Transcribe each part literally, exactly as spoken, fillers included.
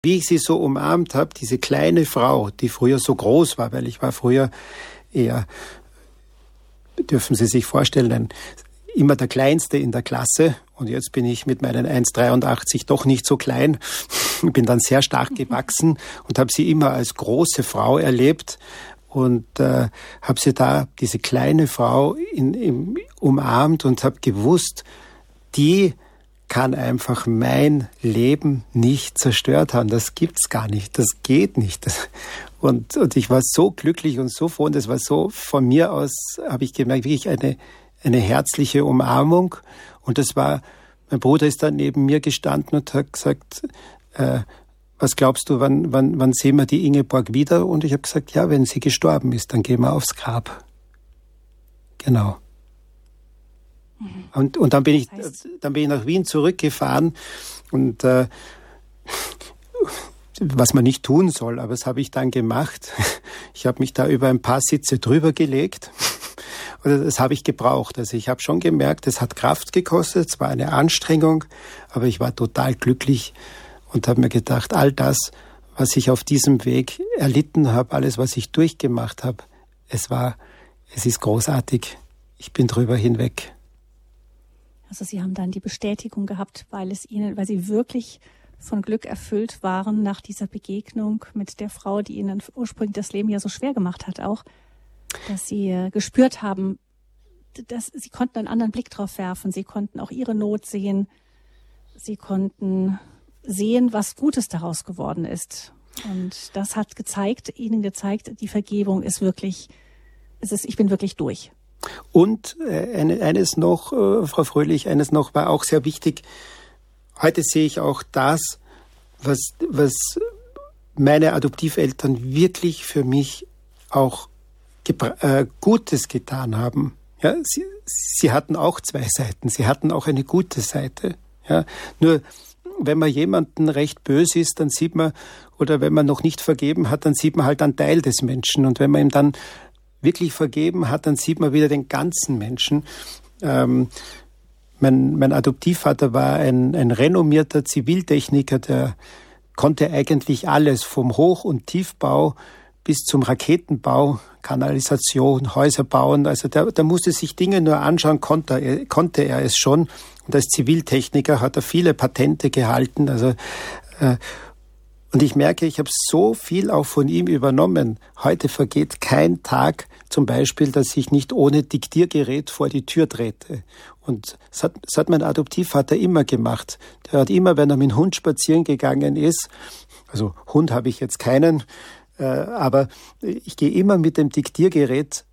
Wie ich sie so umarmt habe, diese kleine Frau, die früher so groß war, weil ich war früher eher, dürfen Sie sich vorstellen, ein, immer der Kleinste in der Klasse. Und jetzt bin ich mit meinen eins Komma dreiundachtzig doch nicht so klein. Bin dann sehr stark gewachsen und habe sie immer als große Frau erlebt. Und äh, habe sie da, diese kleine Frau, in, in, umarmt und habe gewusst, die kann einfach mein Leben nicht zerstört haben. Das gibt's gar nicht. Das geht nicht. Und, und ich war so glücklich und so froh. Und das war so, von mir aus habe ich gemerkt, wirklich eine, eine herzliche Umarmung. Und das war, mein Bruder ist dann neben mir gestanden und hat gesagt, äh, was glaubst du, wann, wann, wann sehen wir die Ingeborg wieder? Und ich habe gesagt, ja, wenn sie gestorben ist, dann gehen wir aufs Grab. Genau. Und, und dann bin ich, dann bin ich nach Wien zurückgefahren und äh, was man nicht tun soll, aber das habe ich dann gemacht. Ich habe mich da über ein paar Sitze drüber gelegt und das habe ich gebraucht. Also ich habe schon gemerkt, es hat Kraft gekostet, es war eine Anstrengung, aber ich war total glücklich und habe mir gedacht, all das, was ich auf diesem Weg erlitten habe, alles, was ich durchgemacht habe, es war, es ist großartig. Ich bin drüber hinweg. Also Sie haben dann die Bestätigung gehabt, weil es Ihnen, weil Sie wirklich von Glück erfüllt waren nach dieser Begegnung mit der Frau, die Ihnen ursprünglich das Leben ja so schwer gemacht hat, auch, dass Sie gespürt haben, dass Sie konnten einen anderen Blick drauf werfen. Sie konnten auch Ihre Not sehen. Sie konnten sehen, was Gutes daraus geworden ist. Und das hat gezeigt, Ihnen gezeigt, die Vergebung ist wirklich, es ist, ich bin wirklich durch. Und äh, eines noch, äh, Frau Fröhlich, eines noch war auch sehr wichtig. Heute sehe ich auch das, was, was meine Adoptiveltern wirklich für mich auch gebra- äh, Gutes getan haben. Ja, sie, sie hatten auch zwei Seiten. Sie hatten auch eine gute Seite. Ja, nur wenn man jemanden recht böse ist, dann sieht man, oder wenn man noch nicht vergeben hat, dann sieht man halt einen Teil des Menschen. Und wenn man ihm dann wirklich vergeben hat, dann sieht man wieder den ganzen Menschen. Ähm, mein, mein Adoptivvater war ein, ein renommierter Ziviltechniker, der konnte eigentlich alles, vom Hoch- und Tiefbau bis zum Raketenbau, Kanalisation, Häuser bauen. Also der, der musste sich Dinge nur anschauen, konnte er, konnte er es schon. Und als Ziviltechniker hat er viele Patente gehalten. Also äh, Und ich merke, ich habe so viel auch von ihm übernommen. Heute vergeht kein Tag, zum Beispiel, dass ich nicht ohne Diktiergerät vor die Tür trete. Und das hat, das hat mein Adoptivvater immer gemacht. Der hat immer, wenn er mit dem Hund spazieren gegangen ist, also Hund habe ich jetzt keinen, äh, aber ich gehe immer mit dem Diktiergerät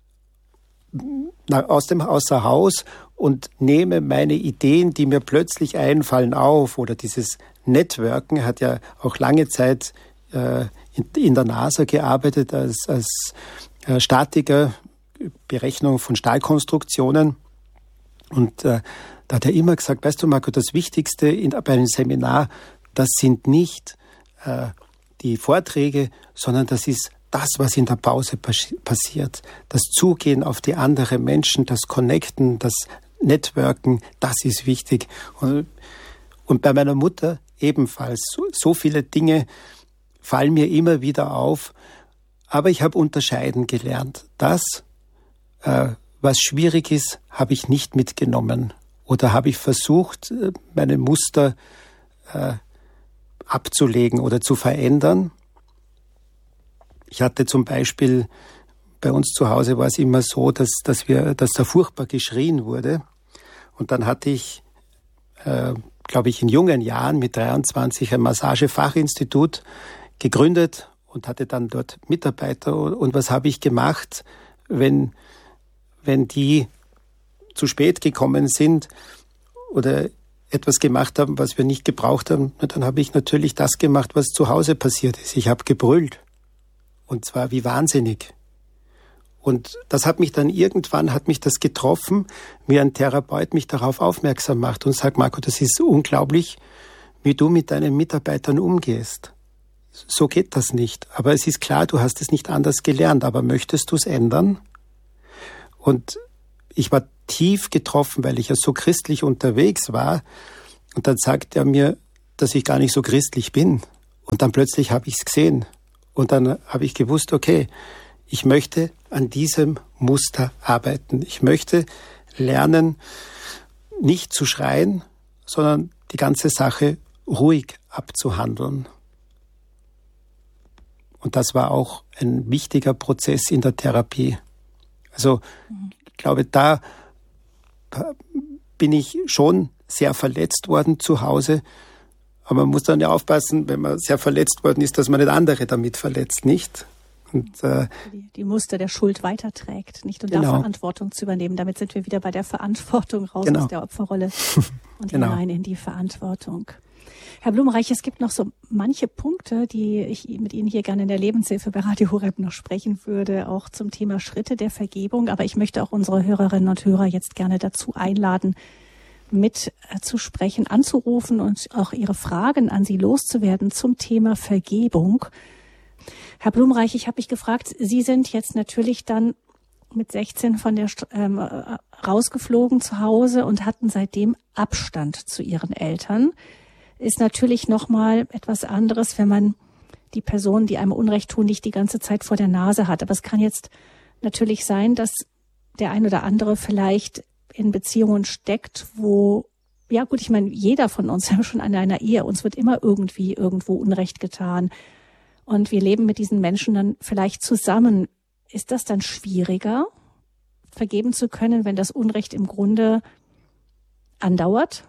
aus dem außer Haus und nehme meine Ideen, die mir plötzlich einfallen, auf. Oder dieses Networken. Er hat ja auch lange Zeit äh, in, in der NASA gearbeitet als, als äh, Statiker, Berechnung von Stahlkonstruktionen. Und äh, da hat er immer gesagt, weißt du, Marco, das Wichtigste in, bei einem Seminar, das sind nicht äh, die Vorträge, sondern das ist das, was in der Pause passiert. Das Zugehen auf die anderen Menschen, das Connecten, das Networken, das ist wichtig. Und, und bei meiner Mutter ebenfalls. So, so viele Dinge fallen mir immer wieder auf. Aber ich habe unterscheiden gelernt. Das, äh, was schwierig ist, habe ich nicht mitgenommen. Oder habe ich versucht, meine Muster äh, abzulegen oder zu verändern. Ich hatte zum Beispiel, bei uns zu Hause war es immer so, dass, dass, wir, dass da furchtbar geschrien wurde. Und dann hatte ich, äh, glaube ich, in jungen Jahren mit dreiundzwanzig ein Massagefachinstitut gegründet und hatte dann dort Mitarbeiter. Und was habe ich gemacht, wenn, wenn die zu spät gekommen sind oder etwas gemacht haben, was wir nicht gebraucht haben? Dann habe ich natürlich das gemacht, was zu Hause passiert ist. Ich habe gebrüllt. Und zwar wie wahnsinnig. Und das hat mich dann irgendwann, hat mich das getroffen, wie ein Therapeut mich darauf aufmerksam macht und sagt, Marco, das ist unglaublich, wie du mit deinen Mitarbeitern umgehst. So geht das nicht. Aber es ist klar, du hast es nicht anders gelernt. Aber möchtest du es ändern? Und ich war tief getroffen, weil ich ja so christlich unterwegs war. Und dann sagt er mir, dass ich gar nicht so christlich bin. Und dann plötzlich habe ich es gesehen. Und dann habe ich gewusst, okay, ich möchte an diesem Muster arbeiten. Ich möchte lernen, nicht zu schreien, sondern die ganze Sache ruhig abzuhandeln. Und das war auch ein wichtiger Prozess in der Therapie. Also ich glaube, da bin ich schon sehr verletzt worden zu Hause. Aber man muss dann ja aufpassen, wenn man sehr verletzt worden ist, dass man nicht andere damit verletzt, nicht? Und, äh, die, die Muster der Schuld weiterträgt, nicht? Und genau. da Verantwortung zu übernehmen. Damit sind wir wieder bei der Verantwortung raus genau. aus der Opferrolle und genau. hinein in die Verantwortung. Herr Blumreich, es gibt noch so manche Punkte, die ich mit Ihnen hier gerne in der Lebenshilfe bei Radio Horeb noch sprechen würde, auch zum Thema Schritte der Vergebung. Aber ich möchte auch unsere Hörerinnen und Hörer jetzt gerne dazu einladen, mit zu sprechen, anzurufen und auch Ihre Fragen an Sie loszuwerden zum Thema Vergebung. Herr Blumreich, ich habe mich gefragt, Sie sind jetzt natürlich dann mit sechzehn von der ähm, rausgeflogen zu Hause und hatten seitdem Abstand zu Ihren Eltern. Ist natürlich nochmal etwas anderes, wenn man die Personen, die einem Unrecht tun, nicht die ganze Zeit vor der Nase hat. Aber es kann jetzt natürlich sein, dass der ein oder andere vielleicht in Beziehungen steckt, wo, ja gut, ich meine, jeder von uns, wir haben schon an einer Ehe, uns wird immer irgendwie irgendwo Unrecht getan. Und wir leben mit diesen Menschen dann vielleicht zusammen. Ist das dann schwieriger, vergeben zu können, wenn das Unrecht im Grunde andauert?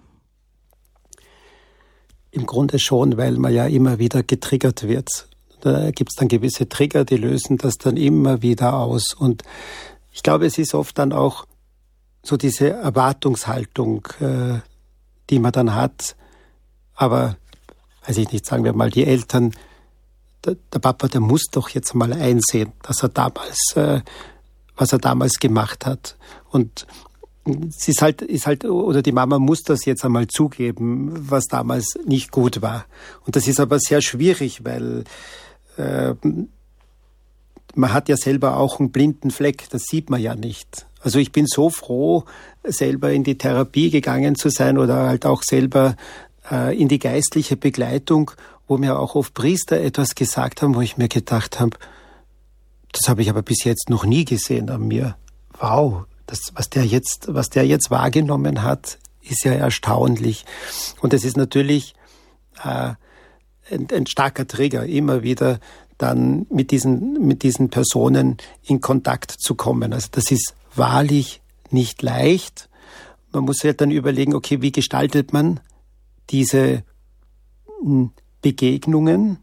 Im Grunde schon, weil man ja immer wieder getriggert wird. Da gibt es dann gewisse Trigger, die lösen das dann immer wieder aus. Und ich glaube, es ist oft dann auch so diese Erwartungshaltung, äh, die man dann hat. Aber, weiß ich nicht, sagen wir mal, die Eltern, der, der Papa, der muss doch jetzt mal einsehen, dass er damals, äh, was er damals gemacht hat. Und es ist halt, ist halt, oder die Mama muss das jetzt einmal zugeben, was damals nicht gut war. Und das ist aber sehr schwierig, weil äh, man hat ja selber auch einen blinden Fleck, das sieht man ja nicht. Also ich bin so froh, selber in die Therapie gegangen zu sein oder halt auch selber äh, in die geistliche Begleitung, wo mir auch oft Priester etwas gesagt haben, wo ich mir gedacht habe, das habe ich aber bis jetzt noch nie gesehen an mir. Wow, das, was der jetzt, was der jetzt wahrgenommen hat, ist ja erstaunlich. Und es ist natürlich äh, ein, ein starker Trigger, immer wieder dann mit diesen, mit diesen Personen in Kontakt zu kommen. Also das ist wahrlich nicht leicht. Man muss halt dann überlegen, okay, wie gestaltet man diese Begegnungen?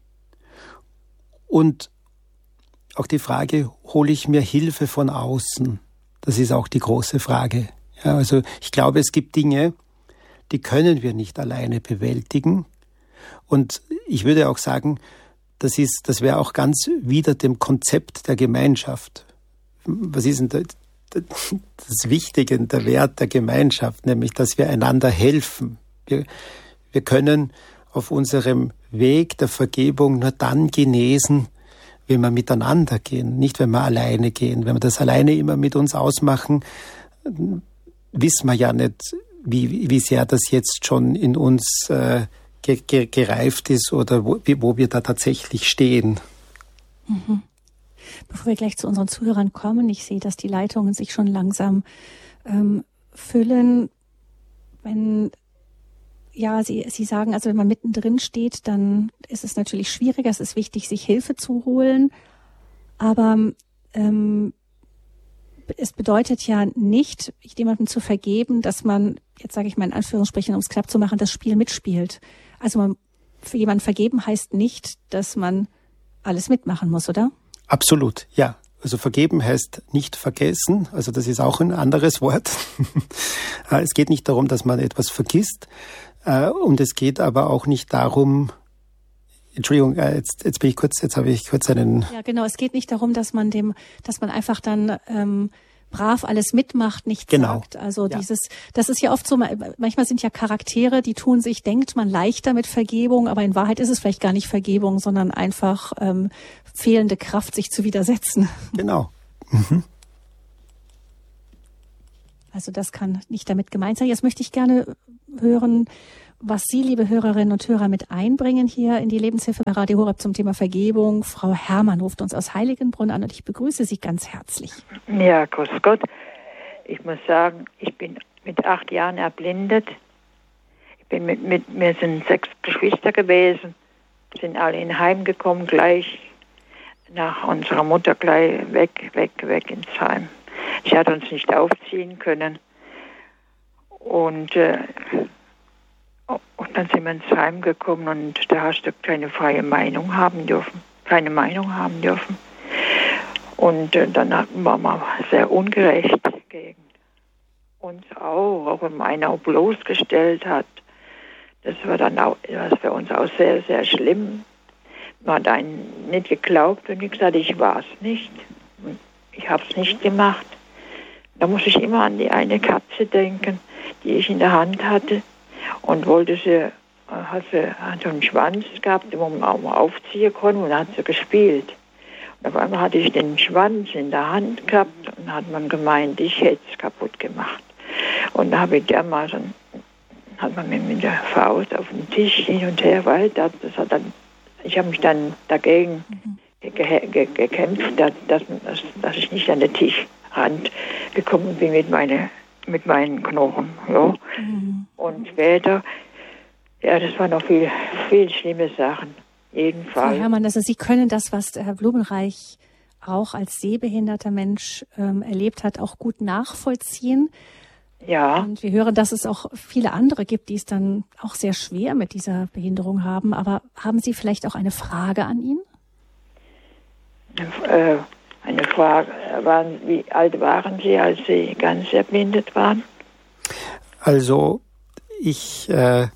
Und auch die Frage, hole ich mir Hilfe von außen? Das ist auch die große Frage. Ja, also ich glaube, es gibt Dinge, die können wir nicht alleine bewältigen. Und ich würde auch sagen, das ist, das wäre auch ganz wider dem Konzept der Gemeinschaft. Was ist denn das, das Wichtige, der Wert der Gemeinschaft, nämlich, dass wir einander helfen. Wir, wir können auf unserem Weg der Vergebung nur dann genesen, wenn wir miteinander gehen, nicht wenn wir alleine gehen. Wenn wir das alleine immer mit uns ausmachen, wissen wir ja nicht, wie, wie sehr das jetzt schon in uns äh, ge, ge, gereift ist oder wo, wo wir da tatsächlich stehen. Mhm. Bevor wir gleich zu unseren Zuhörern kommen, ich sehe, dass die Leitungen sich schon langsam ähm, füllen. Wenn Ja, Sie, Sie sagen, also wenn man mittendrin steht, dann ist es natürlich schwieriger. Es ist wichtig, sich Hilfe zu holen. Aber ähm, es bedeutet ja nicht, jemandem zu vergeben, dass man, jetzt sage ich mal in Anführungsstrichen, um es knapp zu machen, das Spiel mitspielt. Also man, für jemanden vergeben heißt nicht, dass man alles mitmachen muss, oder? Absolut, ja. Also vergeben heißt nicht vergessen. Also das ist auch ein anderes Wort. Es geht nicht darum, dass man etwas vergisst. Und es geht aber auch nicht darum, Entschuldigung, jetzt, jetzt bin ich kurz, jetzt habe ich kurz einen... Ja, genau, es geht nicht darum, dass man dem, dass man einfach dann ähm, brav alles mitmacht, nichts genau. sagt. Also ja. dieses, das ist ja oft so, manchmal sind ja Charaktere, die tun sich, denkt man leichter mit Vergebung, aber in Wahrheit ist es vielleicht gar nicht Vergebung, sondern einfach ähm, fehlende Kraft, sich zu widersetzen. Genau. Mhm. Also das kann nicht damit gemeint sein. Jetzt möchte ich gerne hören was Sie, liebe Hörerinnen und Hörer, mit einbringen hier in die Lebenshilfe bei Radio Horeb zum Thema Vergebung. Frau Herrmann ruft uns aus Heiligenbrunn an und ich begrüße Sie ganz herzlich. Ja, grüß Gott. Ich muss sagen, ich bin mit acht Jahren erblindet. Ich bin mit, mit mir sind sechs Geschwister gewesen, sind alle in Heim gekommen, gleich nach unserer Mutter gleich weg, weg, weg ins Heim. Sie hat uns nicht aufziehen können. Und, äh, und dann sind wir ins Heim gekommen und da hast du keine freie Meinung haben dürfen. Keine Meinung haben dürfen. Und äh, dann war man sehr ungerecht gegen uns auch, auch wenn einer auch bloßgestellt hat. Das war dann auch, das war für uns auch sehr, sehr schlimm. Man hat einen nicht geglaubt und ich gesagt, ich war es nicht. Ich habe es nicht gemacht. Da muss ich immer an die eine Katze denken, die ich in der Hand hatte und wollte sie, hat sie hat so einen Schwanz gehabt, wo man auch mal aufziehen konnte und hat sie gespielt. Und auf einmal hatte ich den Schwanz in der Hand gehabt und hat man gemeint, ich hätte es kaputt gemacht. Und da habe ich dermaßen, hat man mir mit der Faust auf den Tisch hin und her weiter, das hat dann, ich habe mich dann dagegen mhm. ge- ge- gekämpft, dass, dass, dass ich nicht an den Tischrand gekommen bin mit, meine, mit meinen Knochen. Ja. Mhm. Und später, ja, das waren noch viel, viel schlimme Sachen. Jedenfalls. Frau Herrmann, also Sie können das, was Herr Blumenreich auch als sehbehinderter Mensch ähm, erlebt hat, auch gut nachvollziehen. Ja. Und wir hören, dass es auch viele andere gibt, die es dann auch sehr schwer mit dieser Behinderung haben. Aber haben Sie vielleicht auch eine Frage an ihn? Äh, eine Frage. Waren, wie alt waren Sie, als Sie ganz erblindet waren? Also ich äh,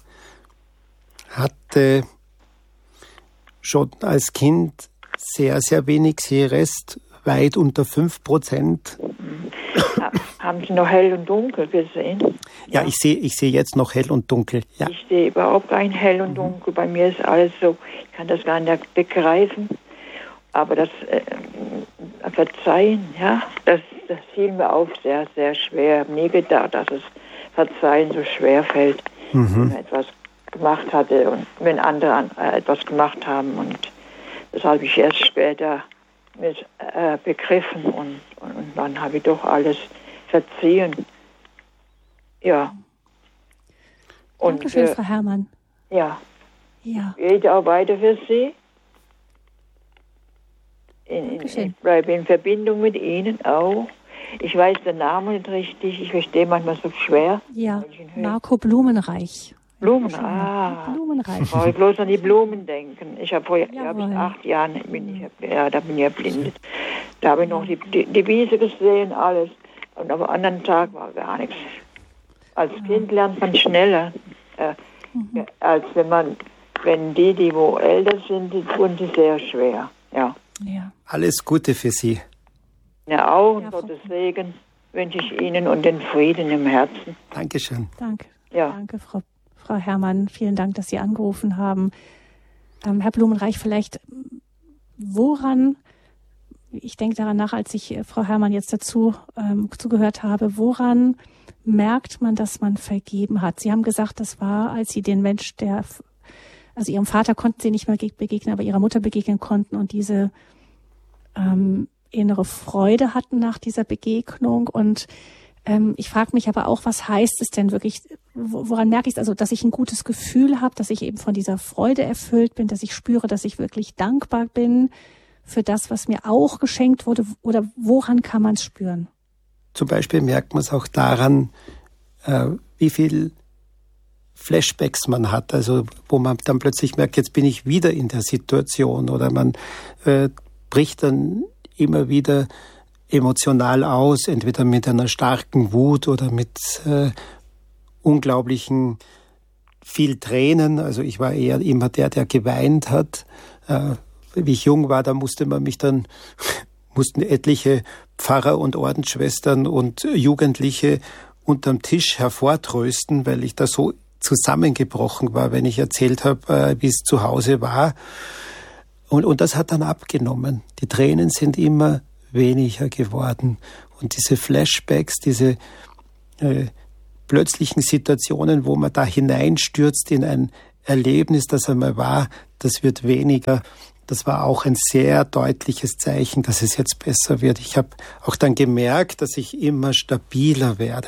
hatte schon als Kind sehr, sehr wenig Sehrest, weit unter fünf Prozent. Haben Sie noch hell und dunkel gesehen? Ja, ja. ich sehe ich sehe jetzt noch hell und dunkel. Ja. Ich sehe überhaupt kein hell und dunkel. Bei mir ist alles so, ich kann das gar nicht begreifen. Aber das äh, Verzeihen, ja, das, das fiel mir auf sehr, sehr schwer. Ich habe nie gedacht, dass es Verzeihen so schwer fällt, mhm. wenn man etwas gemacht hatte und wenn andere äh, etwas gemacht haben. Und das habe ich erst später mit, äh, begriffen und, und, und dann habe ich doch alles verziehen. Ja. Und, Dankeschön, äh, Frau Herrmann. Ja. Ja. Geht auch weiter für Sie. In, in, ich bleibe in Verbindung mit Ihnen auch. Ich weiß den Namen nicht richtig, ich verstehe manchmal so schwer. Ja, Marco Blumenreich. Blumen, ah. Blumenreich. Ich brauche bloß an die Blumen denken. Ich habe vor hab ich acht Jahren, bin ich, ja, da bin ich erblindet. Da habe ich noch die, die, die Wiese gesehen, alles. Und am anderen Tag war gar nichts. Als Kind lernt man schneller, äh, mhm. als wenn man, wenn die, die wo älter sind, die tun sie sehr schwer. Ja. Ja. Alles Gute für Sie. Ja, auch ja, Gottes Segen wünsche ich Ihnen und den Frieden im Herzen. Dankeschön. Danke. Ja. Danke, Frau, Frau Herrmann. Vielen Dank, dass Sie angerufen haben. Ähm, Herr Blumenreich, vielleicht woran, ich denke daran nach, als ich äh, Frau Herrmann jetzt dazu ähm, zugehört habe, woran merkt man, dass man vergeben hat? Sie haben gesagt, das war, als Sie den Mensch, der, also Ihrem Vater konnten Sie nicht mehr begegnen, aber Ihrer Mutter begegnen konnten und diese ähm, innere Freude hatten nach dieser Begegnung. Und ähm, ich frage mich aber auch, was heißt es denn wirklich, woran merke ich es, also dass ich ein gutes Gefühl habe, dass ich eben von dieser Freude erfüllt bin, dass ich spüre, dass ich wirklich dankbar bin für das, was mir auch geschenkt wurde, oder woran kann man es spüren? Zum Beispiel merkt man es auch daran, äh, wie viel Flashbacks man hat, also wo man dann plötzlich merkt, jetzt bin ich wieder in der Situation, oder man äh, bricht dann immer wieder emotional aus, entweder mit einer starken Wut oder mit äh, unglaublichen viel Tränen. Also ich war eher immer der, der geweint hat. Äh, wie ich jung war, da musste man mich dann, mussten etliche Pfarrer und Ordensschwestern und Jugendliche unterm Tisch hervortrösten, weil ich da so zusammengebrochen war, wenn ich erzählt habe, äh, wie es zu Hause war. Und, und das hat dann abgenommen. Die Tränen sind immer weniger geworden. Und diese Flashbacks, diese äh, plötzlichen Situationen, wo man da hineinstürzt in ein Erlebnis, das einmal war, das wird weniger. Das war auch ein sehr deutliches Zeichen, dass es jetzt besser wird. Ich habe auch dann gemerkt, dass ich immer stabiler werde.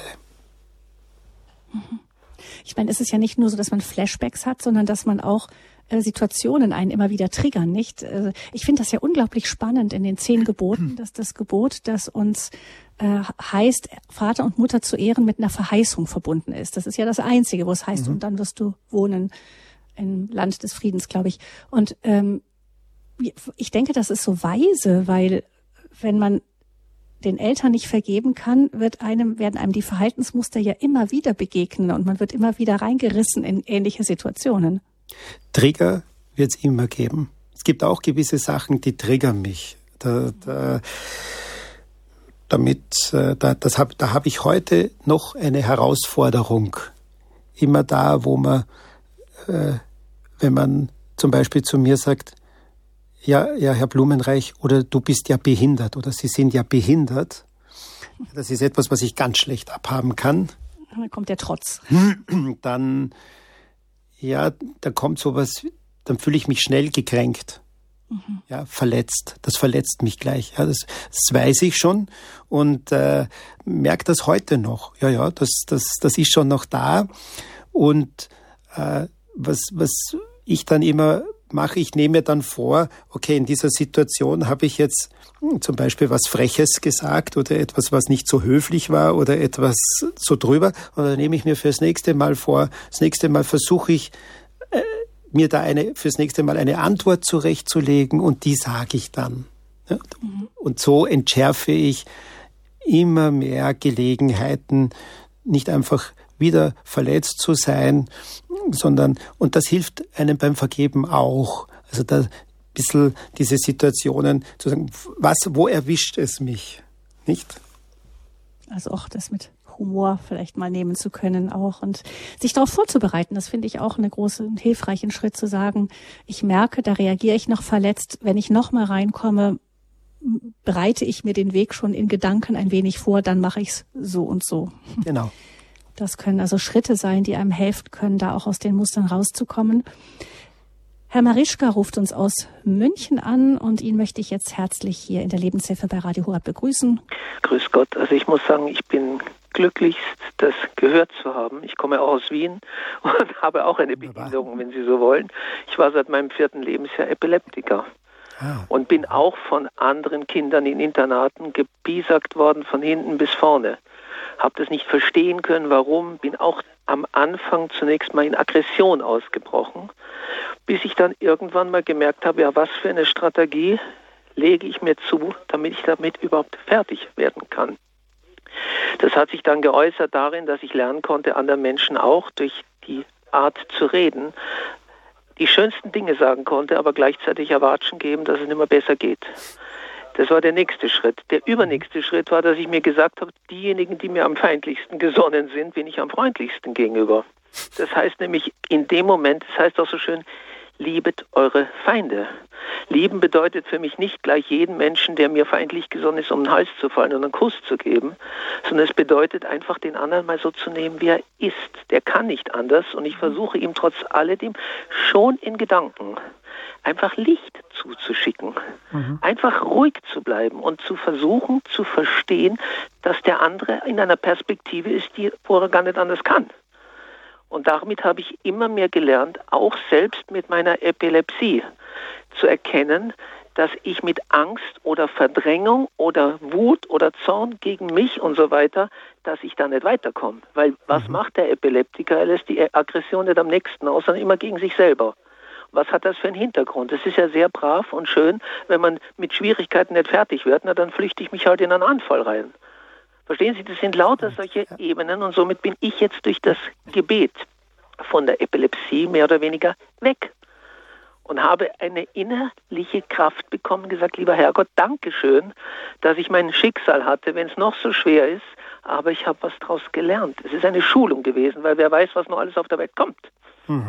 Ich meine, es ist ja nicht nur so, dass man Flashbacks hat, sondern dass man auch äh, Situationen einen immer wieder triggern, nicht? Äh, ich finde das ja unglaublich spannend in den zehn Geboten, dass das Gebot, das uns äh, heißt, Vater und Mutter zu ehren, mit einer Verheißung verbunden ist. Das ist ja das Einzige, wo es heißt, mhm. und dann wirst du wohnen im Land des Friedens, glaube ich. Und ähm, ich denke, das ist so weise, weil wenn man den Eltern nicht vergeben kann, wird einem, werden einem die Verhaltensmuster ja immer wieder begegnen und man wird immer wieder reingerissen in ähnliche Situationen. Trigger wird es immer geben. Es gibt auch gewisse Sachen, die triggern mich. Da, da, damit, da, das hab, da habe ich heute noch eine Herausforderung. Immer da, wo man, äh, wenn man zum Beispiel zu mir sagt, Ja, ja, Herr Blumenreich, oder du bist ja behindert oder Sie sind ja behindert. Das ist etwas, was ich ganz schlecht abhaben kann. Dann kommt der Trotz. Dann, ja, da kommt sowas, dann fühle ich mich schnell gekränkt. Mhm. Ja, verletzt. Das verletzt mich gleich. Ja, das, das weiß ich schon und äh, merke das heute noch. Ja, ja, das, das, das ist schon noch da. Und äh, was, was ich dann immer mache, ich nehme mir dann vor, okay, in dieser Situation habe ich jetzt hm, zum Beispiel was Freches gesagt oder etwas, was nicht so höflich war oder etwas so drüber. Und dann nehme ich mir fürs nächste Mal vor, das nächste Mal versuche ich, äh, mir da eine fürs nächste Mal eine Antwort zurechtzulegen und die sage ich dann. Ja? Mhm. Und so entschärfe ich immer mehr Gelegenheiten, nicht einfach wieder verletzt zu sein, sondern, und das hilft einem beim Vergeben auch. Also da ein bisschen diese Situationen zu sagen, was, wo erwischt es mich, nicht? Also auch das mit Humor vielleicht mal nehmen zu können auch und sich darauf vorzubereiten. Das finde ich auch einen großen, hilfreichen Schritt zu sagen, ich merke, da reagiere ich noch verletzt. Wenn ich noch mal reinkomme, bereite ich mir den Weg schon in Gedanken ein wenig vor, dann mache ich es so und so. Genau. Das können also Schritte sein, die einem helfen können, da auch aus den Mustern rauszukommen. Herr Marischka ruft uns aus München an und ihn möchte ich jetzt herzlich hier in der Lebenshilfe bei Radio Horeb begrüßen. Grüß Gott. Also ich muss sagen, ich bin glücklichst, das gehört zu haben. Ich komme auch aus Wien und habe auch eine Behinderung, wenn Sie so wollen. Ich war seit meinem vierten Lebensjahr Epileptiker. Ah. Und bin auch von anderen Kindern in Internaten gepiesackt worden, von hinten bis vorne. Habe das nicht verstehen können, warum, bin auch am Anfang zunächst mal in Aggression ausgebrochen, bis ich dann irgendwann mal gemerkt habe, ja, was für eine Strategie lege ich mir zu, damit ich damit überhaupt fertig werden kann. Das hat sich dann geäußert darin, dass ich lernen konnte, anderen Menschen auch durch die Art zu reden, die schönsten Dinge sagen konnte, aber gleichzeitig Erwatschen geben, dass es nicht mehr besser geht. Das war der nächste Schritt. Der übernächste Schritt war, dass ich mir gesagt habe, diejenigen, die mir am feindlichsten gesonnen sind, bin ich am freundlichsten gegenüber. Das heißt nämlich in dem Moment, das heißt auch so schön, liebet eure Feinde. Lieben bedeutet für mich nicht gleich jeden Menschen, der mir feindlich gesonnen ist, um den Hals zu fallen und einen Kuss zu geben, sondern es bedeutet einfach, den anderen mal so zu nehmen, wie er ist. Der kann nicht anders und ich versuche ihm trotz alledem schon in Gedanken einfach Licht zuzuschicken. Mhm. Einfach ruhig zu bleiben und zu versuchen zu verstehen, dass der andere in einer Perspektive ist, die, wo er gar nicht anders kann. Und damit habe ich immer mehr gelernt, auch selbst mit meiner Epilepsie zu erkennen, dass ich mit Angst oder Verdrängung oder Wut oder Zorn gegen mich und so weiter, dass ich da nicht weiterkomme. Weil was mhm. macht der Epileptiker? Er lässt die Aggression nicht am nächsten aus, sondern immer gegen sich selber. Was hat das für einen Hintergrund? Es ist ja sehr brav und schön, wenn man mit Schwierigkeiten nicht fertig wird, na, dann flüchte ich mich halt in einen Anfall rein. Verstehen Sie, das sind lauter solche ja. Ebenen und somit bin ich jetzt durch das Gebet von der Epilepsie mehr oder weniger weg und habe eine innerliche Kraft bekommen, gesagt, lieber Herrgott, Dankeschön, dass ich mein Schicksal hatte, wenn es noch so schwer ist, aber ich habe was daraus gelernt. Es ist eine Schulung gewesen, weil wer weiß, was noch alles auf der Welt kommt. Mhm.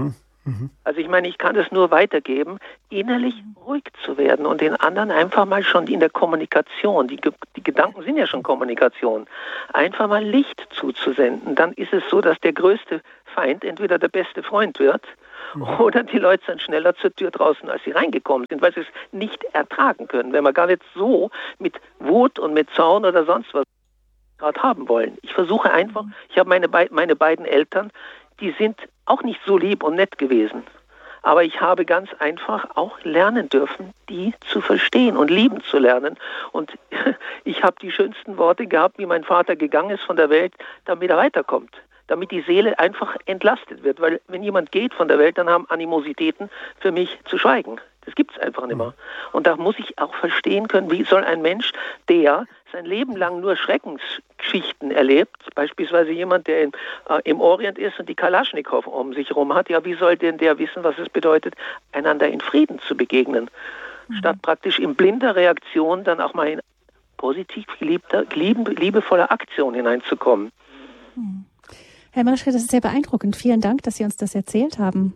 Mhm. Also ich meine, ich kann es nur weitergeben, innerlich ruhig zu werden und den anderen einfach mal schon in der Kommunikation, die, die Gedanken sind ja schon Kommunikation, einfach mal Licht zuzusenden. Dann ist es so, dass der größte Feind entweder der beste Freund wird, mhm. oder die Leute sind schneller zur Tür draußen, als sie reingekommen sind, weil sie es nicht ertragen können, wenn man gar nicht so mit Wut und mit Zorn oder sonst was gerade haben wollen. Ich versuche einfach, ich habe meine, Be- meine beiden Eltern, die sind auch nicht so lieb und nett gewesen. Aber ich habe ganz einfach auch lernen dürfen, die zu verstehen und lieben zu lernen. Und ich habe die schönsten Worte gehabt, wie mein Vater gegangen ist von der Welt, damit er weiterkommt. Damit die Seele einfach entlastet wird. Weil wenn jemand geht von der Welt, dann haben Animositäten für mich zu schweigen. Das gibt es einfach nicht mehr. Und da muss ich auch verstehen können, wie soll ein Mensch, der sein Leben lang nur Schreckensgeschichten erlebt, beispielsweise jemand, der in, äh, im Orient ist und die Kalaschnikow um sich herum hat, ja, wie soll denn der wissen, was es bedeutet, einander in Frieden zu begegnen, mhm. statt praktisch in blinder Reaktion dann auch mal in positiv geliebter, liebe, liebevoller Aktion hineinzukommen. Mhm. Herr Marischka, das ist sehr beeindruckend. Vielen Dank, dass Sie uns das erzählt haben.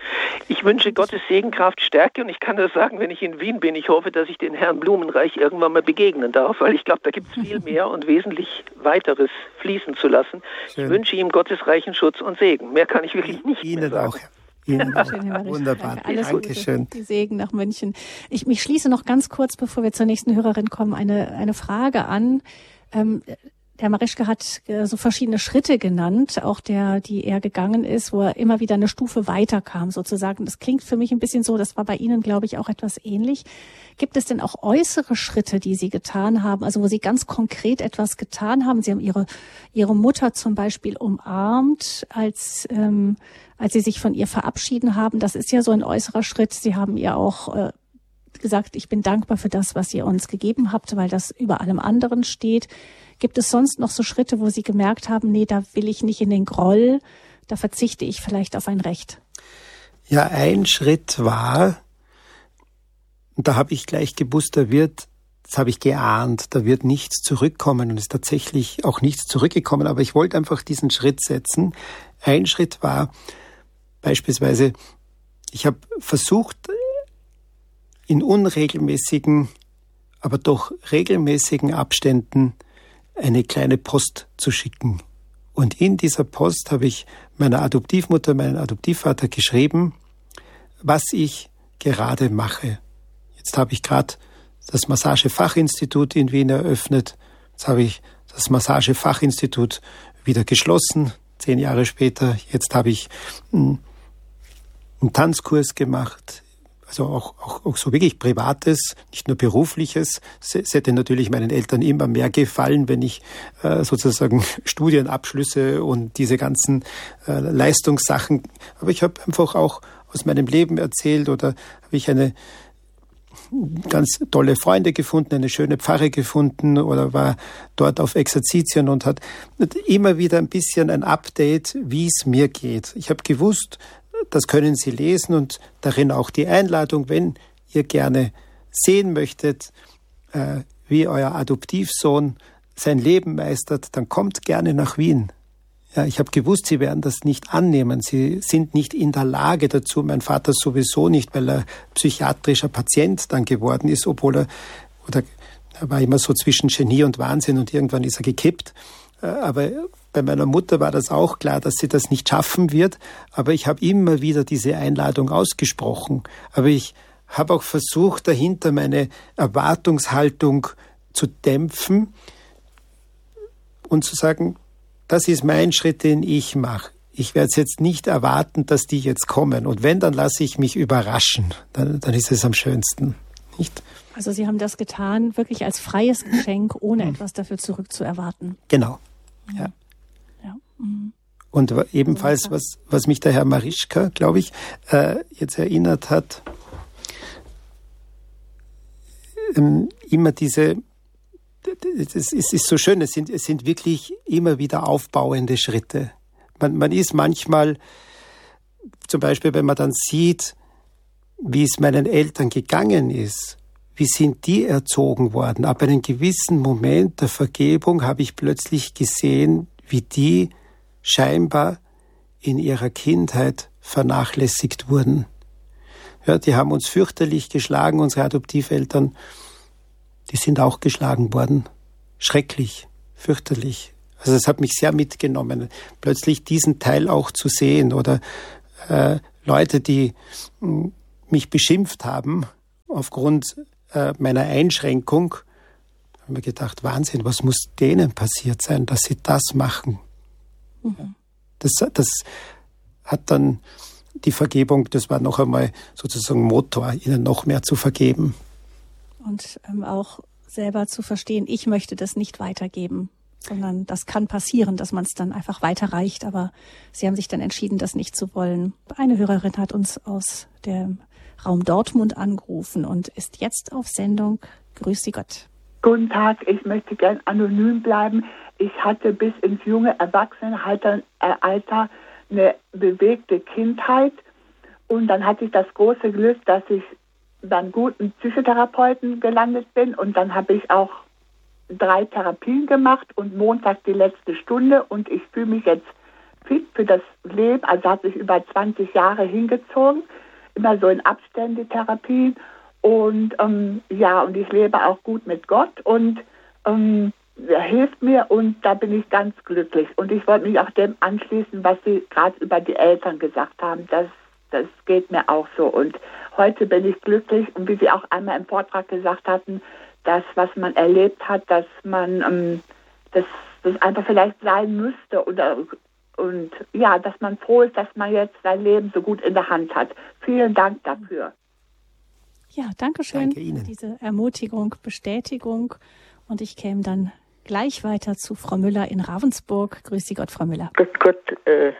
Ich wünsche Gottes Segen, Kraft, Stärke und ich kann das sagen, wenn ich in Wien bin. Ich hoffe, dass ich den Herrn Blumenreich irgendwann mal begegnen darf, weil ich glaube, da gibt es viel mehr und wesentlich weiteres fließen zu lassen. Schön. Ich wünsche ihm Gottes reichen Schutz und Segen. Mehr kann ich wirklich nicht Ihnen mehr sagen. Auch. Ihnen auch. Schön, Wunderbar. Danke. Alles Dankeschön. Gute. Die Segen nach München. Ich mich schließe noch ganz kurz, bevor wir zur nächsten Hörerin kommen, eine, eine Frage an. Ähm, Herr Marischka hat äh, so verschiedene Schritte genannt, auch der, die er gegangen ist, wo er immer wieder eine Stufe weiterkam sozusagen. Das klingt für mich ein bisschen so, das war bei Ihnen, glaube ich, auch etwas ähnlich. Gibt es denn auch äußere Schritte, die Sie getan haben, also wo Sie ganz konkret etwas getan haben? Sie haben Ihre, Ihre Mutter zum Beispiel umarmt, als, ähm, als Sie sich von ihr verabschieden haben. Das ist ja so ein äußerer Schritt. Sie haben ihr auch äh, gesagt, ich bin dankbar für das, was ihr uns gegeben habt, weil das über allem anderen steht. Gibt es sonst noch so Schritte, wo Sie gemerkt haben, nee, da will ich nicht in den Groll, da verzichte ich vielleicht auf ein Recht? Ja, ein Schritt war, und da habe ich gleich gewusst, da wird, das habe ich geahnt, da wird nichts zurückkommen und es ist tatsächlich auch nichts zurückgekommen, aber ich wollte einfach diesen Schritt setzen. Ein Schritt war beispielsweise, ich habe versucht, in unregelmäßigen, aber doch regelmäßigen Abständen eine kleine Post zu schicken. Und in dieser Post habe ich meiner Adoptivmutter, meinem Adoptivvater geschrieben, was ich gerade mache. Jetzt habe ich gerade das Massagefachinstitut in Wien eröffnet. Jetzt habe ich das Massagefachinstitut wieder geschlossen, zehn Jahre später. Jetzt habe ich einen Tanzkurs gemacht. Also auch, auch, auch so wirklich Privates, nicht nur Berufliches. Es hätte natürlich meinen Eltern immer mehr gefallen, wenn ich äh, sozusagen Studienabschlüsse und diese ganzen äh, Leistungssachen, aber ich habe einfach auch aus meinem Leben erzählt oder habe ich eine ganz tolle Freunde gefunden, eine schöne Pfarre gefunden oder war dort auf Exerzitien und hat immer wieder ein bisschen ein Update, wie es mir geht. Ich habe gewusst, das können Sie lesen und darin auch die Einladung, wenn ihr gerne sehen möchtet, äh, wie euer Adoptivsohn sein Leben meistert, dann kommt gerne nach Wien. Ja, ich habe gewusst, Sie werden das nicht annehmen. Sie sind nicht in der Lage dazu. Mein Vater sowieso nicht, weil er psychiatrischer Patient dann geworden ist, obwohl er, oder er war immer so zwischen Genie und Wahnsinn und irgendwann ist er gekippt. Aber bei meiner Mutter war das auch klar, dass sie das nicht schaffen wird. Aber ich habe immer wieder diese Einladung ausgesprochen. Aber ich habe auch versucht, dahinter meine Erwartungshaltung zu dämpfen und zu sagen, das ist mein Schritt, den ich mache. Ich werde jetzt nicht erwarten, dass die jetzt kommen. Und wenn, dann lasse ich mich überraschen. Dann, dann ist es am schönsten, nicht? Also Sie haben das getan, wirklich als freies Geschenk, ohne mhm. etwas dafür zurückzuerwarten. Genau. Ja. ja. Mhm. Und ebenfalls, was, was mich der Herr Marischka, glaube ich, äh, jetzt erinnert hat, ähm, immer diese, es ist, es ist so schön, es sind, es sind wirklich immer wieder aufbauende Schritte. Man, man ist manchmal, zum Beispiel, wenn man dann sieht, wie es meinen Eltern gegangen ist, wie sind die erzogen worden? Ab einem gewissen Moment der Vergebung habe ich plötzlich gesehen, wie die scheinbar in ihrer Kindheit vernachlässigt wurden. Ja, die haben uns fürchterlich geschlagen, unsere Adoptiveltern. Die sind auch geschlagen worden. Schrecklich, fürchterlich. Also es hat mich sehr mitgenommen, plötzlich diesen Teil auch zu sehen. Oder äh, Leute, die mh, mich beschimpft haben aufgrund äh, meiner Einschränkung, habe mir gedacht, Wahnsinn, was muss denen passiert sein, dass sie das machen? Mhm. Das, das hat dann die Vergebung, das war noch einmal sozusagen Motor, ihnen noch mehr zu vergeben. Und ähm, auch selber zu verstehen, ich möchte das nicht weitergeben, sondern das kann passieren, dass man es dann einfach weiterreicht. Aber Sie haben sich dann entschieden, das nicht zu wollen. Eine Hörerin hat uns aus dem Raum Dortmund angerufen und ist jetzt auf Sendung. Grüß Sie Gott. Guten Tag, ich möchte gern anonym bleiben. Ich hatte bis ins junge Erwachsenenalter Alter eine bewegte Kindheit und dann hatte ich das große Glück, dass ich beim guten Psychotherapeuten gelandet bin und dann habe ich auch drei Therapien gemacht und Montag die letzte Stunde und ich fühle mich jetzt fit für das Leben, also hat sich über zwanzig Jahre hingezogen, immer so in Abstände Therapien und ähm, ja, und ich lebe auch gut mit Gott und ähm, er hilft mir und da bin ich ganz glücklich und ich wollte mich auch dem anschließen, was Sie gerade über die Eltern gesagt haben, das, das geht mir auch so und heute bin ich glücklich und wie Sie auch einmal im Vortrag gesagt hatten, das, was man erlebt hat, dass man ähm, das, das einfach vielleicht sein müsste oder und ja, dass man froh ist, dass man jetzt sein Leben so gut in der Hand hat. Vielen Dank dafür. Ja, danke schön für diese Ermutigung, Bestätigung und ich käme dann gleich weiter zu Frau Müller in Ravensburg. Grüß Sie Gott, Frau Müller. Grüß Gott, äh,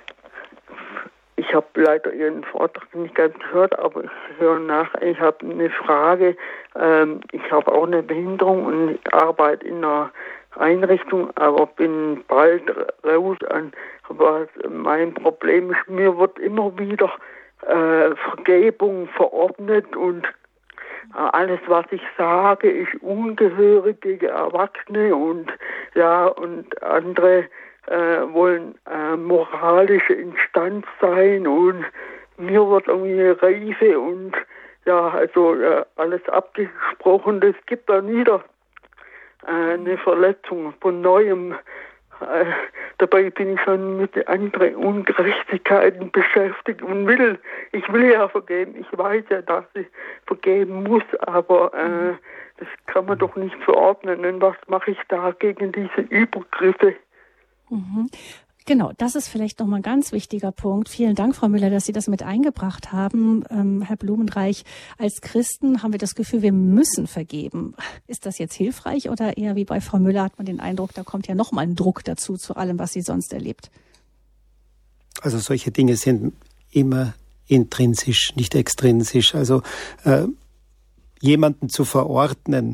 ich habe leider Ihren Vortrag nicht ganz gehört, aber ich höre nach. Ich habe eine Frage. Ähm, ich habe auch eine Behinderung und ich arbeite in einer Einrichtung, aber bin bald raus an. Aber mein Problem ist, mir wird immer wieder äh, Vergebung verordnet und alles, was ich sage, ist ungehörig gegen Erwachsene und ja, und andere äh, wollen äh, moralische Instanz sein und mir wird irgendwie Reife und ja, also äh, alles abgesprochen. Es gibt da wieder äh, eine Verletzung von Neuem. Äh, dabei bin ich schon mit anderen Ungerechtigkeiten beschäftigt und will, ich will ja vergeben. Ich weiß ja, dass ich vergeben muss, aber äh, das kann man doch nicht verordnen. Und was mache ich da gegen diese Übergriffe? Mhm. Genau, das ist vielleicht nochmal ein ganz wichtiger Punkt. Vielen Dank, Frau Müller, dass Sie das mit eingebracht haben. Ähm, Herr Blumenreich, als Christen haben wir das Gefühl, wir müssen vergeben. Ist das jetzt hilfreich oder eher wie bei Frau Müller hat man den Eindruck, da kommt ja nochmal ein Druck dazu, zu allem, was sie sonst erlebt? Also solche Dinge sind immer intrinsisch, nicht extrinsisch. Also äh, jemanden zu verordnen,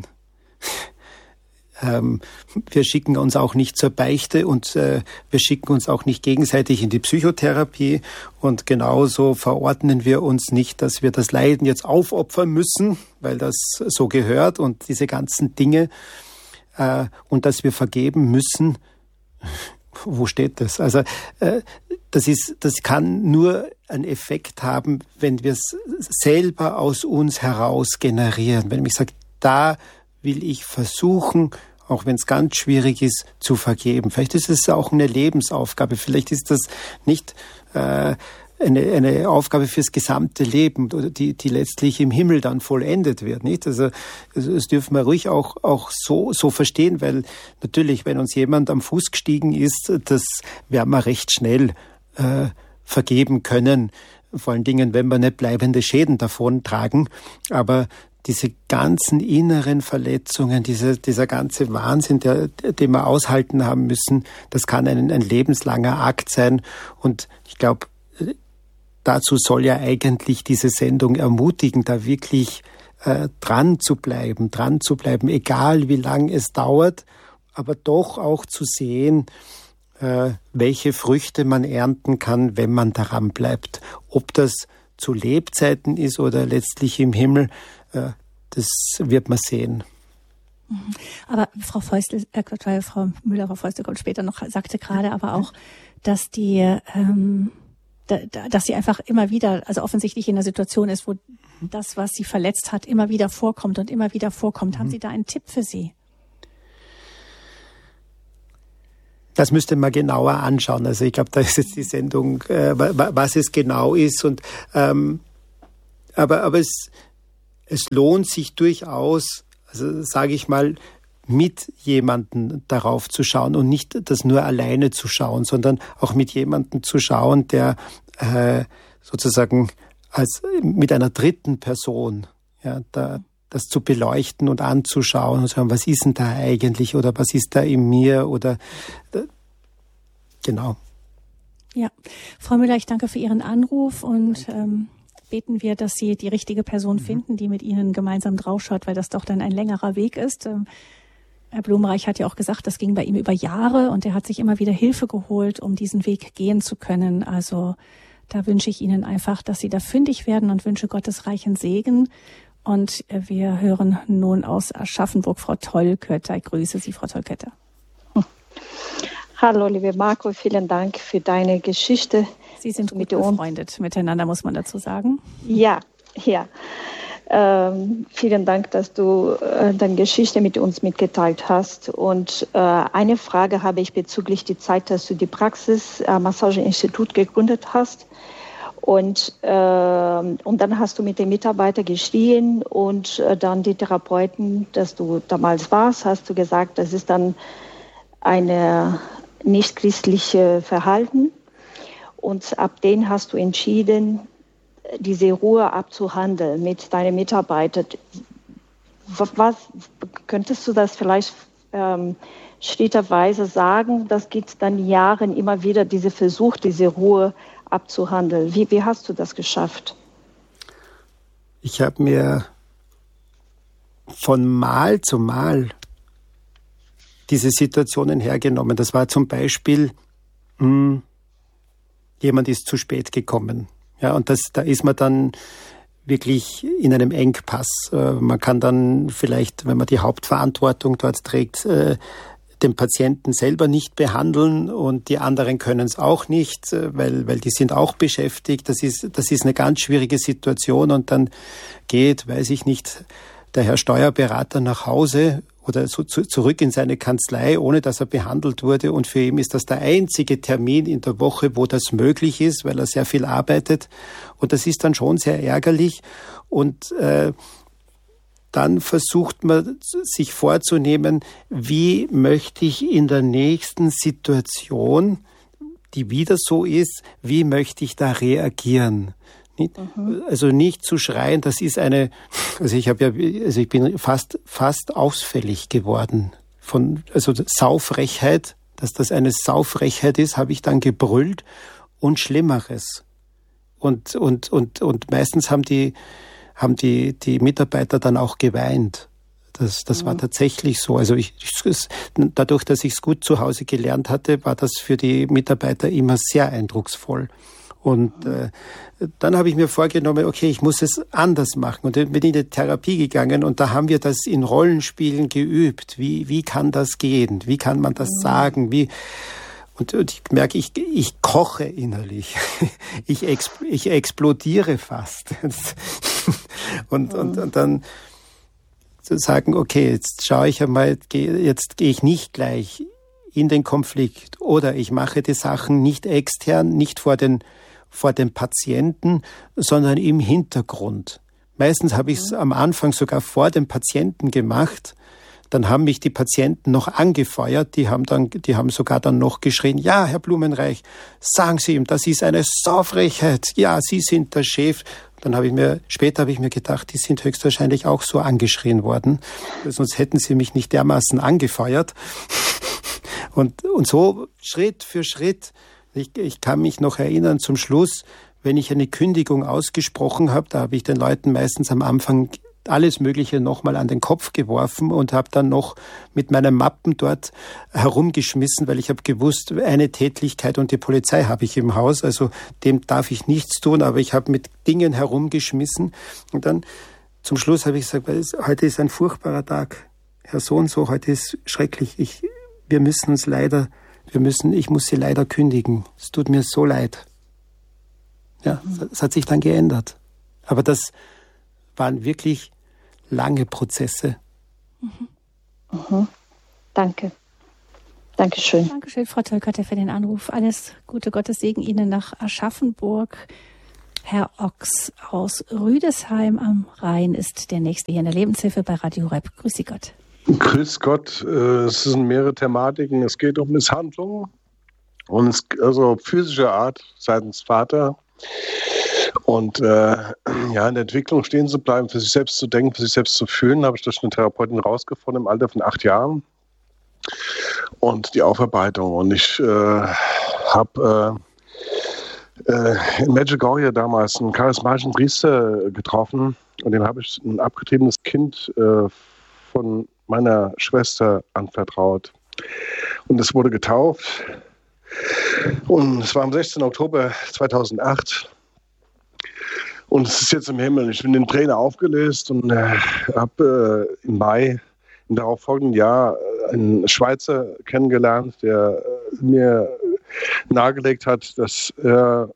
Ähm, wir schicken uns auch nicht zur Beichte und äh, wir schicken uns auch nicht gegenseitig in die Psychotherapie und genauso verordnen wir uns nicht, dass wir das Leiden jetzt aufopfern müssen, weil das so gehört und diese ganzen Dinge äh, und dass wir vergeben müssen. Wo steht das? Also äh, das ist, das kann nur einen Effekt haben, wenn wir es selber aus uns heraus generieren. Wenn ich sage, da will ich versuchen, auch wenn es ganz schwierig ist, zu vergeben. Vielleicht ist es auch eine Lebensaufgabe. Vielleicht ist das nicht äh, eine, eine Aufgabe fürs gesamte Leben, die, die letztlich im Himmel dann vollendet wird. Nicht? Also, also das dürfen wir ruhig auch, auch so, so verstehen, weil natürlich, wenn uns jemand am Fuß gestiegen ist, das werden wir recht schnell äh, vergeben können. Vor allen Dingen, wenn wir nicht bleibende Schäden davon tragen. Aber diese ganzen inneren Verletzungen, diese, dieser ganze Wahnsinn, der, den wir aushalten haben müssen, das kann ein, ein lebenslanger Akt sein. Und ich glaube, dazu soll ja eigentlich diese Sendung ermutigen, da wirklich äh, dran zu bleiben, dran zu bleiben, egal wie lang es dauert, aber doch auch zu sehen, äh, welche Früchte man ernten kann, wenn man daran bleibt. Ob das zu Lebzeiten ist oder letztlich im Himmel, das wird man sehen. Aber Frau Feustel, äh, Frau Müller, Frau Feustel kommt später noch, sagte gerade aber auch, dass die, ähm, dass sie einfach immer wieder, also offensichtlich in einer Situation ist, wo das, was sie verletzt hat, immer wieder vorkommt und immer wieder vorkommt. Mhm. Haben Sie da einen Tipp für sie? Das müsste man genauer anschauen. Also ich glaube, da ist jetzt die Sendung, äh, was es genau ist. Und ähm, aber aber es es lohnt sich durchaus, also sage ich mal, mit jemandem darauf zu schauen und nicht das nur alleine zu schauen, sondern auch mit jemandem zu schauen, der äh, sozusagen als mit einer dritten Person, ja, da das zu beleuchten und anzuschauen und zu sagen, was ist denn da eigentlich oder was ist da in mir oder äh, genau. Ja, Frau Müller, ich danke für Ihren Anruf und ähm, beten wir, dass Sie die richtige Person mhm. finden, die mit Ihnen gemeinsam draufschaut, weil das doch dann ein längerer Weg ist. Ähm, Herr Blumenreich hat ja auch gesagt, das ging bei ihm über Jahre und er hat sich immer wieder Hilfe geholt, um diesen Weg gehen zu können. Also da wünsche ich Ihnen einfach, dass Sie da fündig werden und wünsche Gottes reichen Segen. Und wir hören nun aus Aschaffenburg Frau Tollkötter. Ich grüße Sie, Frau Tollkötter. Hallo, liebe Marco, vielen Dank für deine Geschichte. Sie sind gut befreundet miteinander, muss man dazu sagen. Ja, ja. Ähm, vielen Dank, dass du äh, deine Geschichte mit uns mitgeteilt hast. Und äh, eine Frage habe ich bezüglich der Zeit, dass du die Praxis äh, Massageinstitut gegründet hast. Und, äh, und dann hast du mit den Mitarbeitern geschrien und äh, dann die Therapeuten, dass du damals warst, hast du gesagt, das ist dann eine nicht christliche Verhalten. Und ab dem hast du entschieden, diese Ruhe abzuhandeln mit deinen Mitarbeitern. Was, könntest du das vielleicht ähm, schrittweise sagen? Das gibt dann Jahren immer wieder diese Versuch, diese Ruhe abzuhandeln. Wie, wie hast du das geschafft? Ich habe mir von Mal zu Mal diese Situationen hergenommen. Das war zum Beispiel, mh, jemand ist zu spät gekommen. Ja, und das, da ist man dann wirklich in einem Engpass. Äh, man kann dann vielleicht, wenn man die Hauptverantwortung dort trägt, äh, den Patienten selber nicht behandeln und die anderen können es auch nicht, weil, weil die sind auch beschäftigt. Das ist, das ist eine ganz schwierige Situation und dann geht, weiß ich nicht, der Herr Steuerberater nach Hause oder so zu, zurück in seine Kanzlei, ohne dass er behandelt wurde und für ihn ist das der einzige Termin in der Woche, wo das möglich ist, weil er sehr viel arbeitet und das ist dann schon sehr ärgerlich und äh, dann versucht man sich vorzunehmen, wie möchte ich in der nächsten Situation, die wieder so ist, wie möchte ich da reagieren? Mhm. Also nicht zu schreien, das ist eine, also ich habe ja, also ich bin fast, fast ausfällig geworden von, also Saufrechheit, dass das eine Saufrechheit ist, habe ich dann gebrüllt und Schlimmeres. Und, und, und, und meistens haben die, haben die, die Mitarbeiter dann auch geweint. Das, das mhm. war tatsächlich so. Also ich, ich, dadurch, dass ich es gut zu Hause gelernt hatte, war das für die Mitarbeiter immer sehr eindrucksvoll. Und äh, dann habe ich mir vorgenommen, okay, ich muss es anders machen. Und dann bin ich in die Therapie gegangen und da haben wir das in Rollenspielen geübt. Wie, wie kann das gehen? Wie kann man das mhm. sagen? Wie... Und, und ich merke, ich, ich koche innerlich. Ich, exp, ich explodiere fast. Und, mhm. und, und dann zu sagen, okay, jetzt schaue ich einmal, jetzt gehe ich nicht gleich in den Konflikt oder ich mache die Sachen nicht extern, nicht vor den, vor den Patienten, sondern im Hintergrund. Meistens habe ich es mhm. am Anfang sogar vor dem Patienten gemacht. Dann haben mich die Patienten noch angefeuert, die haben dann, die haben sogar dann noch geschrien, ja, Herr Blumenreich, sagen Sie ihm, das ist eine Saufrechheit, ja, Sie sind der Chef. Dann habe ich mir, später habe ich mir gedacht, die sind höchstwahrscheinlich auch so angeschrien worden, sonst hätten sie mich nicht dermaßen angefeuert. Und, und so Schritt für Schritt, ich, ich kann mich noch erinnern zum Schluss, wenn ich eine Kündigung ausgesprochen habe, da habe ich den Leuten meistens am Anfang alles Mögliche nochmal an den Kopf geworfen und habe dann noch mit meinen Mappen dort herumgeschmissen, weil ich habe gewusst, eine Tätlichkeit und die Polizei habe ich im Haus, also dem darf ich nichts tun, aber ich habe mit Dingen herumgeschmissen und dann zum Schluss habe ich gesagt, heute ist ein furchtbarer Tag, Herr so und so, heute ist schrecklich, ich, wir müssen uns leider, wir müssen, ich muss Sie leider kündigen, es tut mir so leid. Ja, es hat sich dann geändert. Aber das waren wirklich lange Prozesse. Mhm. Mhm. Danke. Dankeschön. Dankeschön, Frau Tölkötter, für den Anruf. Alles Gute, Gottes Segen Ihnen nach Aschaffenburg. Herr Ochs aus Rüdesheim am Rhein ist der Nächste hier in der Lebenshilfe bei Radio Horeb. Grüß Sie Gott. Grüß Gott. Es sind mehrere Thematiken. Es geht um Misshandlung und es, also physischer Art seitens Vater. Und äh, ja, in der Entwicklung stehen zu bleiben, für sich selbst zu denken, für sich selbst zu fühlen, habe ich durch eine Therapeutin rausgefunden im Alter von acht Jahren. Und die Aufarbeitung. Und ich äh, habe äh, äh, in Medjugorje damals einen charismatischen Priester getroffen. Und dem habe ich ein abgetriebenes Kind äh, von meiner Schwester anvertraut. Und es wurde getauft. Und es war am sechzehnten Oktober zweitausendacht. Und es ist jetzt im Himmel. Ich bin in Tränen aufgelöst und äh, habe äh, im Mai im darauffolgenden Jahr einen Schweizer kennengelernt, der mir nahegelegt hat, dass er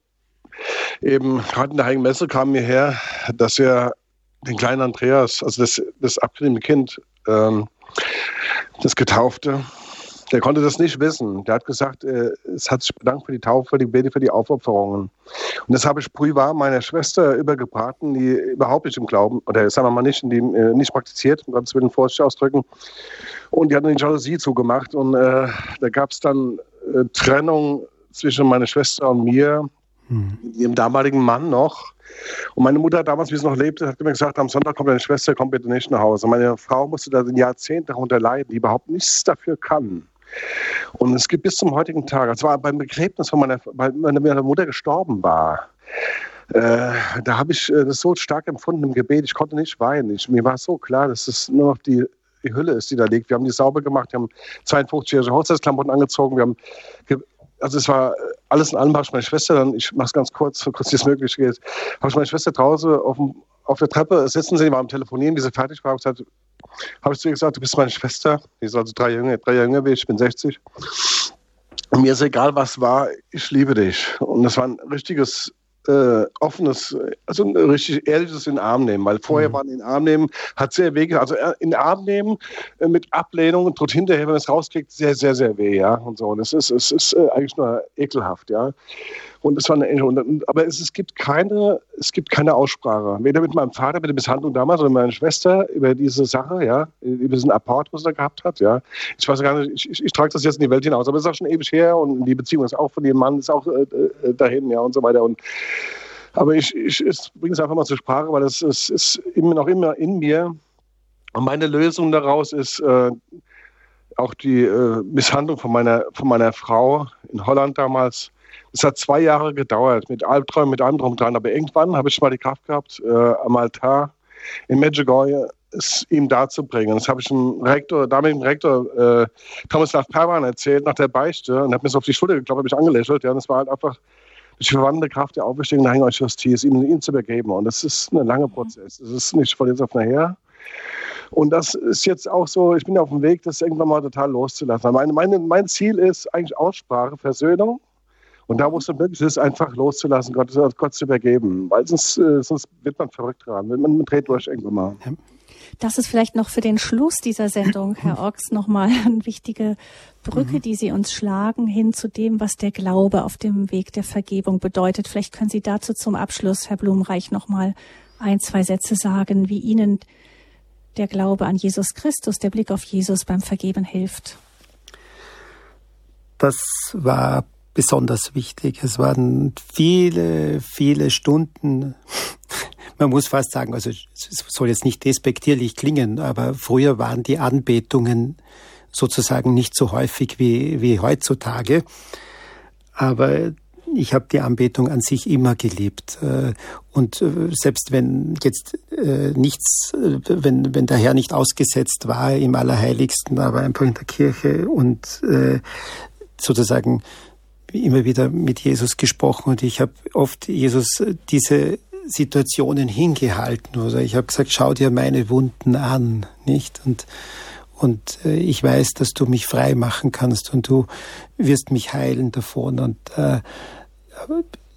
eben gerade in der Heiligen Messe kam mir her, dass er den kleinen Andreas, also das, das abgetriebene Kind, ähm, das Getaufte, der konnte das nicht wissen. Der hat gesagt, äh, es hat sich bedankt für die Taufe, für die Bete, für die Aufopferungen. Und das habe ich prühwarm meiner Schwester übergebraten, die überhaupt nicht im Glauben, oder sagen wir mal nicht, die äh, nicht praktiziert, um Gottes Willen vorsichtig ausdrücken. Und die hat dann die Jalousie zugemacht. Und äh, da gab es dann äh, Trennung zwischen meiner Schwester und mir, hm. ihrem damaligen Mann noch. Und meine Mutter damals, wie sie noch lebte, hat mir gesagt, am Sonntag kommt deine Schwester, komm bitte nicht nach Hause. Meine Frau musste da ein Jahrzehnt darunter leiden, die überhaupt nichts dafür kann. Und es gibt bis zum heutigen Tag, es war beim Begräbnis von meiner, weil meine Mutter gestorben war, äh, da habe ich äh, das so stark empfunden im Gebet, ich konnte nicht weinen. Ich, mir war so klar, dass es nur noch die, die Hülle ist, die da liegt. Wir haben die sauber gemacht, wir haben zweiundfünfzigjährige Hochzeitsklamotten angezogen, wir haben, ge- also es war alles in allem, habe ich meine Schwester dann, ich mache es ganz kurz, so kurz wie es möglich geht, habe ich meine Schwester draußen auf, dem, auf der Treppe sitzen sehen, wir waren am Telefonieren, wie sie fertig war, und gesagt, habe ich zu ihr gesagt, du bist meine Schwester, die ist also drei Jahre, drei Jahre jünger wie ich, ich bin sechzig. Und mir ist egal, was war, ich liebe dich. Und das war ein richtiges, äh, offenes, also ein richtig ehrliches in den Arm nehmen, weil vorher mhm. war in den Arm nehmen, hat sehr weh, also in den Arm nehmen äh, mit Ablehnung und tut hinterher, wenn es rauskriegt, sehr, sehr, sehr weh, ja, und so. Und es ist, es ist äh, eigentlich nur ekelhaft, ja. Und es war eine Engel. Aber es, es gibt keine, es gibt keine Aussprache. Weder mit meinem Vater, mit der Misshandlung damals, oder mit meiner Schwester über diese Sache, ja, über diesen Apport, was er gehabt hat, ja. Ich weiß gar nicht, ich, ich, ich trage das jetzt in die Welt hinaus, aber es ist auch schon ewig her und die Beziehung ist auch von dem Mann, ist auch äh, dahin, ja, und so weiter. Und, aber ich, ich, ich bringe es einfach mal zur Sprache, weil es, es ist immer noch immer in mir. Und meine Lösung daraus ist äh, auch die äh, Misshandlung von meiner, von meiner Frau in Holland damals. Es hat zwei Jahre gedauert, mit Albträumen, mit allem drum und dran. Aber irgendwann habe ich mal die Kraft gehabt, äh, am Altar in Medjugorje es ihm darzubringen. Das habe ich dem Rektor, damaligen Rektor äh, Tomislav Perwan erzählt nach der Beichte und hat mir so auf die Schulter geklopft, habe ich angelächelt. Ja, und das war halt einfach durch die verwandte Kraft der Auferstehung der Heiligen Eucharistie, es ihm, ihm zu übergeben. Und das ist ein langer Prozess. Es ist nicht von jetzt auf nachher. Und das ist jetzt auch so, ich bin auf dem Weg, das irgendwann mal total loszulassen. Meine, meine, mein Ziel ist eigentlich Aussprache, Versöhnung. Und da, wo es dann möglich ist, einfach loszulassen, Gott, Gott zu übergeben. Weil sonst, äh, sonst wird man verrückt dran. Man, man dreht durch irgendwann mal. Das ist vielleicht noch für den Schluss dieser Sendung, Herr Ochs, nochmal eine wichtige Brücke, mhm. die Sie uns schlagen, hin zu dem, was der Glaube auf dem Weg der Vergebung bedeutet. Vielleicht können Sie dazu zum Abschluss, Herr Blumenreich, nochmal ein, zwei Sätze sagen, wie Ihnen der Glaube an Jesus Christus, der Blick auf Jesus beim Vergeben hilft. Das war besonders wichtig. Es waren viele, viele Stunden. Man muss fast sagen, also es soll jetzt nicht despektierlich klingen, aber früher waren die Anbetungen sozusagen nicht so häufig wie, wie heutzutage. Aber ich habe die Anbetung an sich immer geliebt. Und selbst wenn jetzt nichts, wenn, wenn der Herr nicht ausgesetzt war im Allerheiligsten, aber einfach in der Kirche und sozusagen immer wieder mit Jesus gesprochen, und ich habe oft Jesus diese Situationen hingehalten, oder ich habe gesagt, schau dir meine Wunden an, nicht? Und und äh, ich weiß, dass du mich frei machen kannst und du wirst mich heilen davon. Und äh,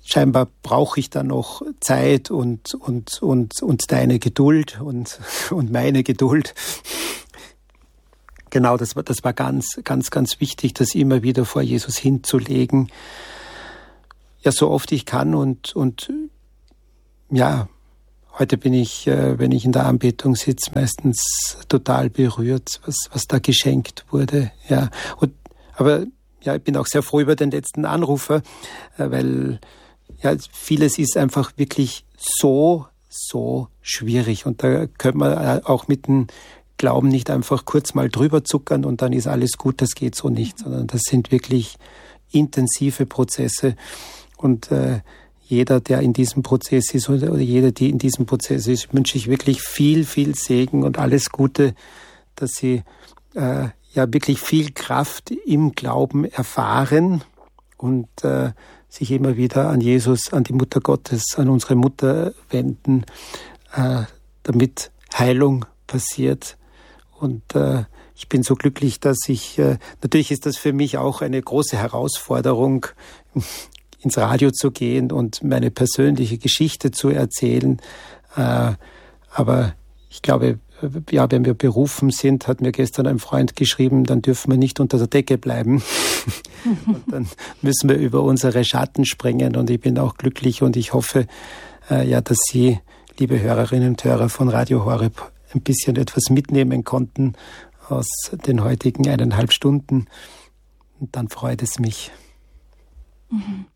scheinbar brauche ich da noch Zeit und, und, und, und deine Geduld und, und meine Geduld. Genau, das war, das war ganz, ganz, ganz wichtig, das immer wieder vor Jesus hinzulegen. Ja, so oft ich kann und, und, ja, heute bin ich, wenn ich in der Anbetung sitze, meistens total berührt, was, was da geschenkt wurde, ja. Und, aber, ja, ich bin auch sehr froh über den letzten Anrufer, weil, ja, vieles ist einfach wirklich so, so schwierig. Und da können wir auch mit dem Glauben nicht einfach kurz mal drüber zuckern und dann ist alles gut, das geht so nicht, sondern das sind wirklich intensive Prozesse. Und äh, jeder, der in diesem Prozess ist oder, oder jeder, die in diesem Prozess ist, wünsche ich wirklich viel, viel Segen und alles Gute, dass sie äh, ja wirklich viel Kraft im Glauben erfahren und äh, sich immer wieder an Jesus, an die Mutter Gottes, an unsere Mutter wenden, äh, damit Heilung passiert. Und äh, ich bin so glücklich, dass ich, äh, natürlich ist das für mich auch eine große Herausforderung, ins Radio zu gehen und meine persönliche Geschichte zu erzählen. Äh, aber ich glaube, ja, wenn wir berufen sind, hat mir gestern ein Freund geschrieben, dann dürfen wir nicht unter der Decke bleiben. Und dann müssen wir über unsere Schatten springen. Und ich bin auch glücklich und ich hoffe, äh, ja, dass Sie, liebe Hörerinnen und Hörer von Radio Horeb, ein bisschen etwas mitnehmen konnten aus den heutigen eineinhalb Stunden. Und dann freut es mich. Mhm.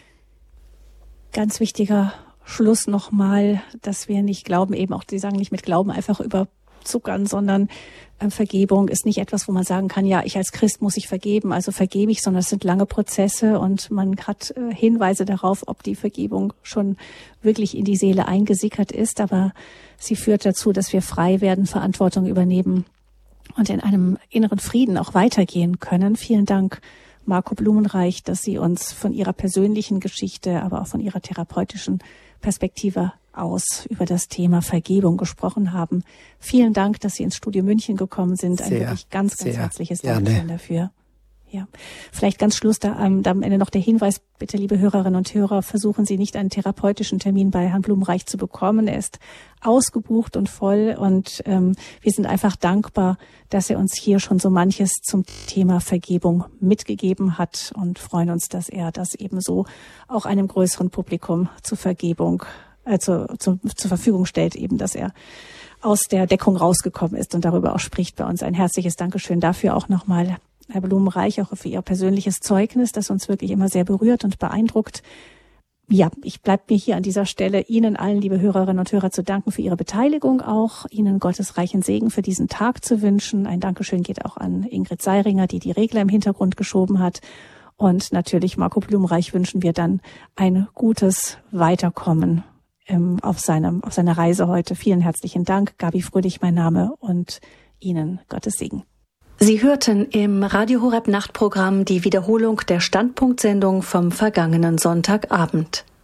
Ganz wichtiger Schluss nochmal, dass wir nicht glauben, eben auch, die sagen nicht mit Glauben einfach überzuckern, sondern äh, Vergebung ist nicht etwas, wo man sagen kann, ja, ich als Christ muss ich vergeben, also vergebe ich, sondern es sind lange Prozesse und man hat äh, Hinweise darauf, ob die Vergebung schon wirklich in die Seele eingesickert ist, aber sie führt dazu, dass wir frei werden, Verantwortung übernehmen und in einem inneren Frieden auch weitergehen können. Vielen Dank, Marco Blumenreich, dass Sie uns von Ihrer persönlichen Geschichte, aber auch von Ihrer therapeutischen Perspektive aus über das Thema Vergebung gesprochen haben. Vielen Dank, dass Sie ins Studio München gekommen sind. Ein sehr, wirklich ganz, ganz herzliches Dankeschön dafür. Ja, vielleicht ganz Schluss da, ähm, da am Ende noch der Hinweis, bitte, liebe Hörerinnen und Hörer, versuchen Sie nicht einen therapeutischen Termin bei Herrn Blumenreich zu bekommen. Er ist ausgebucht und voll und ähm, wir sind einfach dankbar, dass er uns hier schon so manches zum Thema Vergebung mitgegeben hat und freuen uns, dass er das ebenso auch einem größeren Publikum zur Vergebung, also zu, zur Verfügung stellt, eben, dass er aus der Deckung rausgekommen ist und darüber auch spricht bei uns. Ein herzliches Dankeschön dafür auch nochmal, Herr Blumenreich, auch für Ihr persönliches Zeugnis, das uns wirklich immer sehr berührt und beeindruckt. Ja, ich bleibe mir hier an dieser Stelle Ihnen allen, liebe Hörerinnen und Hörer, zu danken für Ihre Beteiligung auch, Ihnen Gottes reichen Segen für diesen Tag zu wünschen. Ein Dankeschön geht auch an Ingrid Seiringer, die die Regler im Hintergrund geschoben hat. Und natürlich Marco Blumenreich wünschen wir dann ein gutes Weiterkommen ähm, auf seinem, auf seiner Reise heute. Vielen herzlichen Dank. Gabi Fröhlich mein Name und Ihnen Gottes Segen. Sie hörten im Radio Horeb Nachtprogramm die Wiederholung der Standpunktsendung vom vergangenen Sonntagabend.